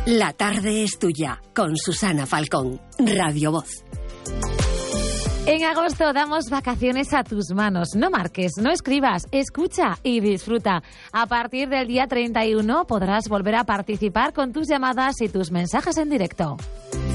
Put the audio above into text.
La tarde es tuya, con Susana Falcón, Radio Voz. En agosto damos vacaciones a tus manos. No marques, no escribas, escucha y disfruta. A partir del día 31 podrás volver a participar con tus llamadas y tus mensajes en directo.